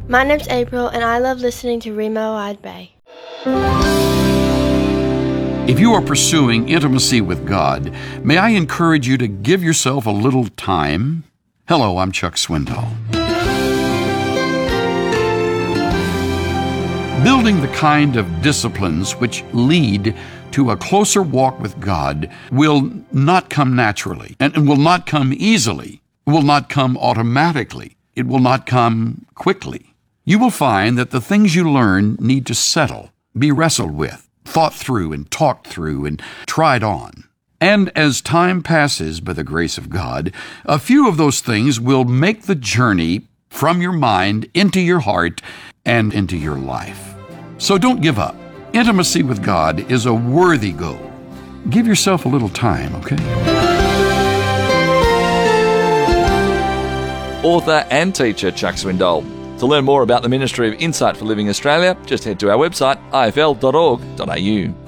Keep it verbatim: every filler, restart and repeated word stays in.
My name's April, and I love listening to Remo Wide Bay. If you are pursuing intimacy with God, may I encourage you to give yourself a little time? Hello, I'm Chuck Swindoll. Building the kind of disciplines which lead to a closer walk with God will not come naturally, and will not come easily, will not come automatically, it will not come quickly. You will find that the things you learn need to settle, be wrestled with, thought through and talked through and tried on. And as time passes, by the grace of God, a few of those things will make the journey from your mind into your heart and into your life. So don't give up. Intimacy with God is a worthy goal. Give yourself a little time, okay? Author and teacher Chuck Swindoll. To learn more about the Ministry of Insight for Living Australia, just head to our website, I F L dot org dot A U.